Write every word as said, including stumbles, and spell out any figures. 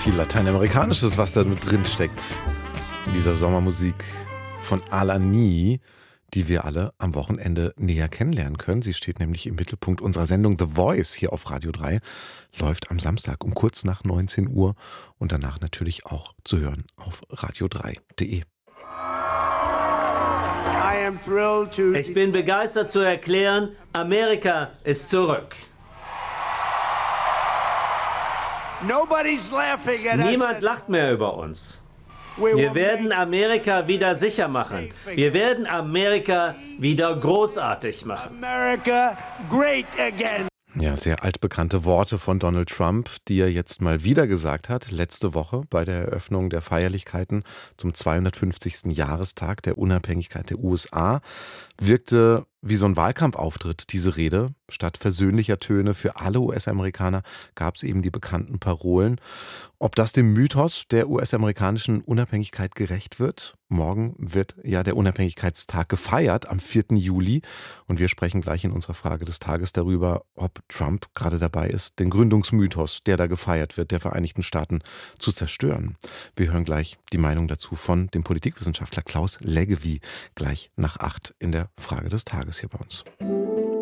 Viel Lateinamerikanisches, was da mit drin steckt in dieser Sommermusik von Alani, die wir alle am Wochenende näher kennenlernen können. Sie steht nämlich im Mittelpunkt unserer Sendung The Voice hier auf Radio drei. Läuft am Samstag um kurz nach neunzehn Uhr und danach natürlich auch zu hören auf radio drei punkt de. Ich bin begeistert zu erklären, Amerika ist zurück. Niemand lacht mehr über uns. Wir werden Amerika wieder sicher machen. Wir werden Amerika wieder großartig machen. Ja, sehr altbekannte Worte von Donald Trump, die er jetzt mal wieder gesagt hat, letzte Woche bei der Eröffnung der Feierlichkeiten zum zweihundertfünfzigsten Jahrestag der Unabhängigkeit der U S A. Wirkte wie so ein Wahlkampfauftritt, diese Rede. Statt versöhnlicher Töne für alle U S-Amerikaner gab es eben die bekannten Parolen. Ob das dem Mythos der U S-amerikanischen Unabhängigkeit gerecht wird? Morgen wird ja der Unabhängigkeitstag gefeiert, am vierten Juli. Und wir sprechen gleich in unserer Frage des Tages darüber, ob Trump gerade dabei ist, den Gründungsmythos, der da gefeiert wird, der Vereinigten Staaten zu zerstören. Wir hören gleich die Meinung dazu von dem Politikwissenschaftler Klaus Leggevi, gleich nach acht in der Frage des Tages hier bei uns.